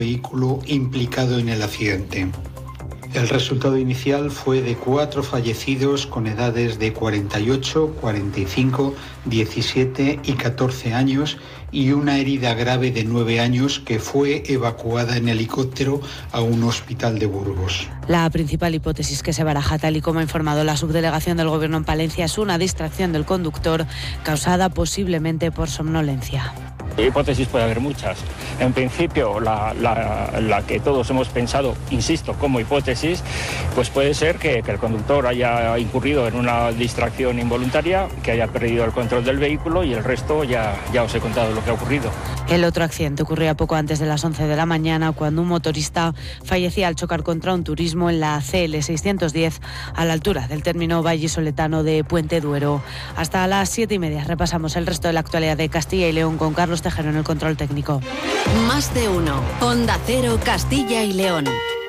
vehículo implicado en el accidente. El resultado inicial fue de 4 fallecidos con edades de 48, 45, 17 y 14 años y una herida grave de 9 años que fue evacuada en helicóptero a un hospital de Burgos. La principal hipótesis que se baraja, tal y como ha informado la subdelegación del Gobierno en Palencia, es una distracción del conductor causada posiblemente por somnolencia. Hipótesis puede haber muchas. En principio, la que todos hemos pensado, insisto, como hipótesis, pues puede ser que el conductor haya incurrido en una distracción involuntaria, que haya perdido el control del vehículo y el resto ya os he contado lo que ha ocurrido. El otro accidente ocurría poco antes de las 11 de la mañana, cuando un motorista fallecía al chocar contra un turismo en la CL 610 a la altura del término vallisoletano de Puente Duero. Hasta las 7:30 repasamos el resto de la actualidad de Castilla y León con Carlos Tejero en el control técnico. Más de uno. Onda Cero, Castilla y León.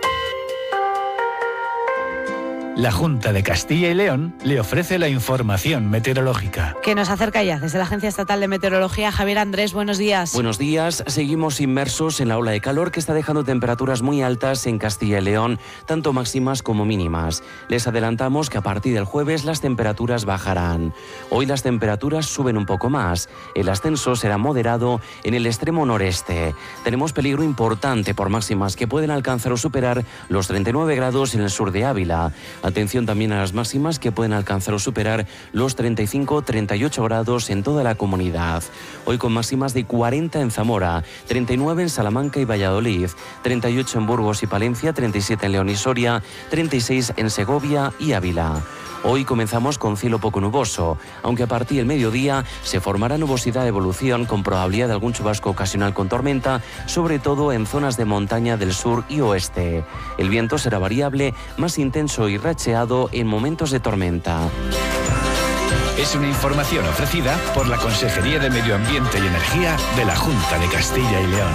La Junta de Castilla y León le ofrece la información meteorológica. Que nos acerca ya desde la Agencia Estatal de Meteorología. Javier Andrés, buenos días. Buenos días. Seguimos inmersos en la ola de calor que está dejando temperaturas muy altas en Castilla y León, tanto máximas como mínimas. Les adelantamos que a partir del jueves las temperaturas bajarán. Hoy las temperaturas suben un poco más. El ascenso será moderado en el extremo noreste. Tenemos peligro importante por máximas que pueden alcanzar o superar los 39 grados en el sur de Ávila. Atención también a las máximas que pueden alcanzar o superar los 35-38 grados en toda la comunidad. Hoy con máximas de 40 en Zamora, 39 en Salamanca y Valladolid, 38 en Burgos y Palencia, 37 en León y Soria, 36 en Segovia y Ávila. Hoy comenzamos con cielo poco nuboso, aunque a partir del mediodía se formará nubosidad de evolución con probabilidad de algún chubasco ocasional con tormenta, sobre todo en zonas de montaña del sur y oeste. El viento será variable, más intenso y racheado en momentos de tormenta. Es una información ofrecida por la Consejería de Medio Ambiente y Energía de la Junta de Castilla y León.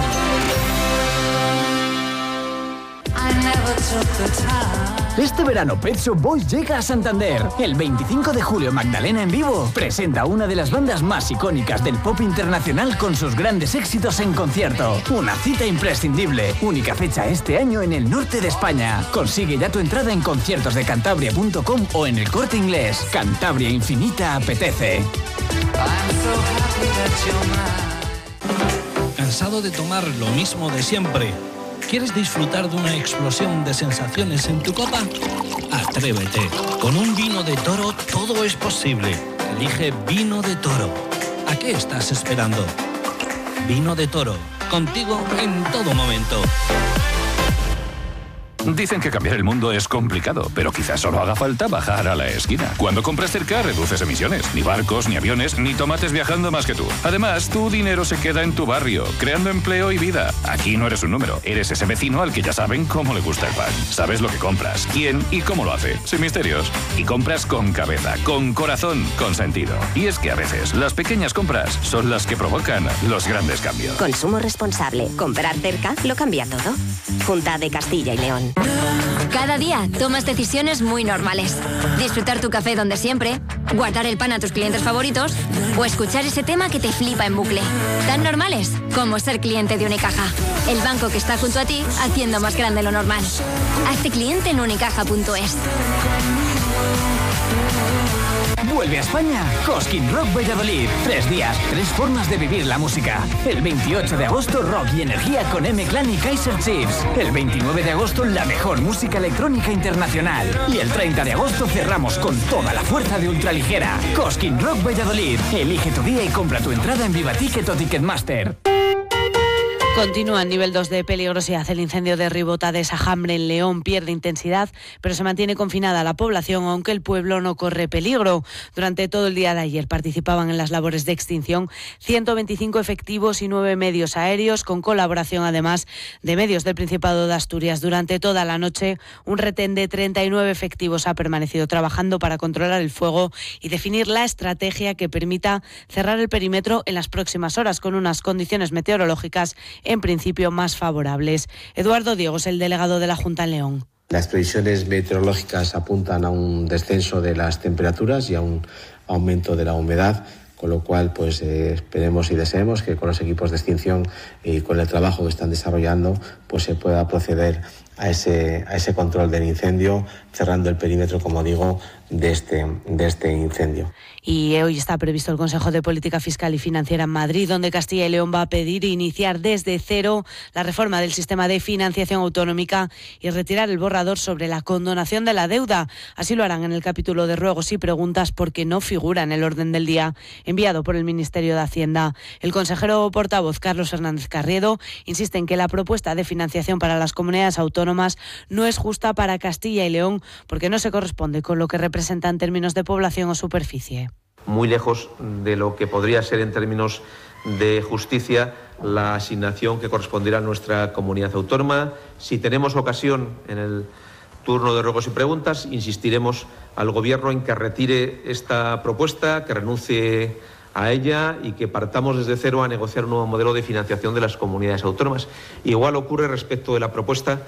Este verano Pet Shop Boys llega a Santander. El 25 de julio Magdalena en vivo presenta una de las bandas más icónicas del pop internacional con sus grandes éxitos en concierto. Una cita imprescindible. Única fecha este año en el norte de España. Consigue ya tu entrada en conciertosdecantabria.com o en el Corte Inglés. Cantabria Infinita apetece. ¿Cansado de tomar lo mismo de siempre? ¿Quieres disfrutar de una explosión de sensaciones en tu copa? Atrévete. Con un vino de Toro todo es posible. Elige Vino de Toro. ¿A qué estás esperando? Vino de Toro. Contigo en todo momento. Dicen que cambiar el mundo es complicado, pero quizás solo haga falta bajar a la esquina. Cuando compras cerca, reduces emisiones. Ni barcos, ni aviones, ni tomates viajando más que tú. Además, tu dinero se queda en tu barrio, creando empleo y vida. Aquí no eres un número, eres ese vecino al que ya saben cómo le gusta el pan. Sabes lo que compras, quién y cómo lo hace, sin misterios. Y compras con cabeza, con corazón, con sentido. Y es que a veces, las pequeñas compras son las que provocan los grandes cambios. Consumo responsable. Comprar cerca lo cambia todo. Junta de Castilla y León. Cada día tomas decisiones muy normales. Disfrutar tu café donde siempre, guardar el pan a tus clientes favoritos o escuchar ese tema que te flipa en bucle. Tan normales como ser cliente de Unicaja. El banco que está junto a ti haciendo más grande lo normal. Hazte cliente en unicaja.es. Vuelve a España Cosquín Rock Valladolid. 3 días, 3 formas de vivir la música. El 28 de agosto rock y energía con M-Clan y Kaiser Chiefs. El 29 de agosto la mejor música electrónica internacional. Y el 30 de agosto cerramos con toda la fuerza de ultraligera. Cosquín Rock Valladolid. Elige tu día y compra tu entrada en Viva Ticket o Ticketmaster. Continúa en nivel 2 de peligrosidad. El incendio de Ribota de Sajambre en León pierde intensidad, pero se mantiene confinada la población, aunque el pueblo no corre peligro. Durante todo el día de ayer participaban en las labores de extinción 125 efectivos y 9 medios aéreos, con colaboración además de medios del Principado de Asturias. Durante toda la noche, un retén de 39 efectivos ha permanecido trabajando para controlar el fuego y definir la estrategia que permita cerrar el perímetro en las próximas horas, con unas condiciones meteorológicas en principio más favorables. Eduardo Diego es el delegado de la Junta en León. Las previsiones meteorológicas apuntan a un descenso de las temperaturas y a un aumento de la humedad, con lo cual pues esperemos y deseemos que con los equipos de extinción y con el trabajo que están desarrollando pues se pueda proceder a ese control del incendio, cerrando el perímetro, como digo, de este incendio. Y hoy está previsto el Consejo de Política Fiscal y Financiera en Madrid, donde Castilla y León va a pedir iniciar desde cero la reforma del sistema de financiación autonómica y retirar el borrador sobre la condonación de la deuda. Así lo harán en el capítulo de ruegos y preguntas porque no figura en el orden del día enviado por el Ministerio de Hacienda. El consejero portavoz Carlos Fernández Carriedo insiste en que la propuesta de financiación para las comunidades autónomas no es justa para Castilla y León porque no se corresponde con lo que representa en términos de población o superficie. Muy lejos de lo que podría ser en términos de justicia la asignación que correspondiera a nuestra comunidad autónoma. Si tenemos ocasión en el turno de ruegos y preguntas, insistiremos al Gobierno en que retire esta propuesta, que renuncie a ella y que partamos desde cero a negociar un nuevo modelo de financiación de las comunidades autónomas. Igual ocurre respecto de la propuesta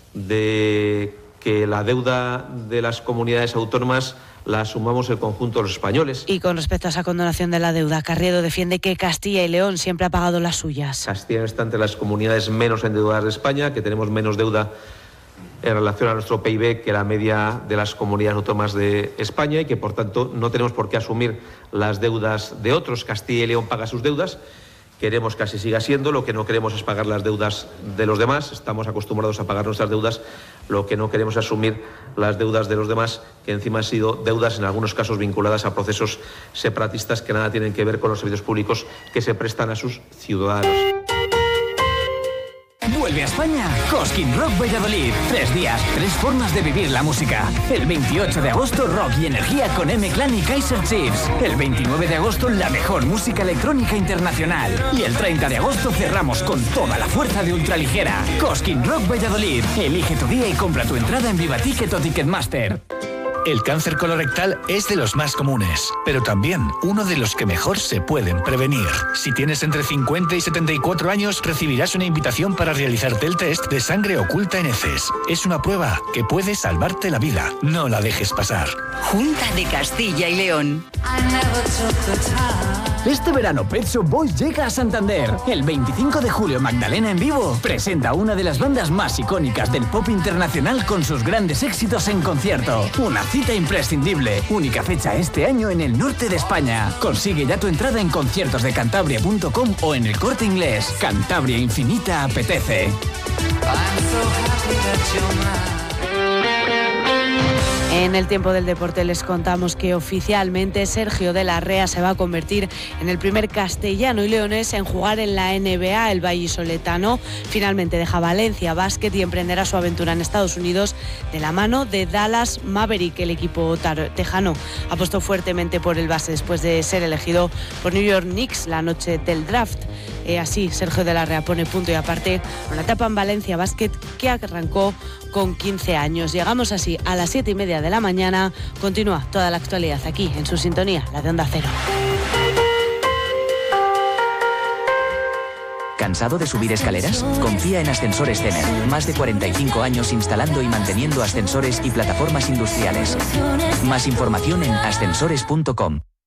de que la deuda de las comunidades autónomas la asumamos el conjunto de los españoles. Y con respecto a esa condonación de la deuda, Carriedo defiende que Castilla y León siempre ha pagado las suyas. Castilla está entre las comunidades menos endeudadas de España, que tenemos menos deuda en relación a nuestro PIB que la media de las comunidades autónomas de España y que, por tanto, no tenemos por qué asumir las deudas de otros. Castilla y León paga sus deudas. Queremos que así siga siendo, lo que no queremos es pagar las deudas de los demás, estamos acostumbrados a pagar nuestras deudas, lo que no queremos es asumir las deudas de los demás, que encima han sido deudas en algunos casos vinculadas a procesos separatistas que nada tienen que ver con los servicios públicos que se prestan a sus ciudadanos. Vuelve a España Cosquín Rock Valladolid. 3 días, 3 formas de vivir la música. El 28 de agosto, rock y energía con M-Clan y Kaiser Chiefs. El 29 de agosto, la mejor música electrónica internacional. Y el 30 de agosto cerramos con toda la fuerza de ultraligera. Cosquín Rock Valladolid. Elige tu día y compra tu entrada en Vivaticket o Ticketmaster. El cáncer colorectal es de los más comunes, pero también uno de los que mejor se pueden prevenir. Si tienes entre 50 y 74 años, recibirás una invitación para realizarte el test de sangre oculta en heces. Es una prueba que puede salvarte la vida. No la dejes pasar. Junta de Castilla y León. Este verano Pet Shop Boys llega a Santander. El 25 de julio Magdalena en vivo presenta a una de las bandas más icónicas del pop internacional con sus grandes éxitos en concierto. Una cita imprescindible. Única fecha este año en el norte de España. Consigue ya tu entrada en conciertosdecantabria.com o en el Corte Inglés. Cantabria Infinita apetece. En el tiempo del deporte les contamos que oficialmente Sergio de la Rea se va a convertir en el primer castellano y leonés en jugar en la NBA. El vallisoletano finalmente deja Valencia Basket y emprenderá su aventura en Estados Unidos de la mano de Dallas Maverick. El equipo tejano apostó fuertemente por el base después de ser elegido por New York Knicks la noche del draft. Así, Sergio de la Rea pone punto y aparte con la etapa en Valencia Basket que arrancó con 15 años. Llegamos así a las 7:30 de la mañana. Continúa toda la actualidad aquí en su sintonía, la de Onda Cero. ¿Cansado de subir escaleras? Confía en Ascensores Cener. Más de 45 años instalando y manteniendo ascensores y plataformas industriales. Más información en ascensores.com.